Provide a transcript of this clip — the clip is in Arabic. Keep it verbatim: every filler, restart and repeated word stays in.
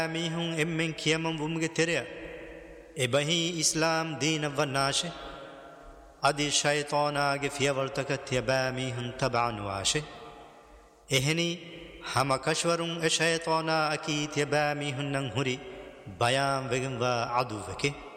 ميهم إمن كيامم بومغ تريا إبهي إسلام دين وناشي أدي شيطانا في ورتكت يباميهم تبعا واشي إهني هم كشورون الشيطانا أكيد يباميهم ننهري بيان وغن وعدو وكي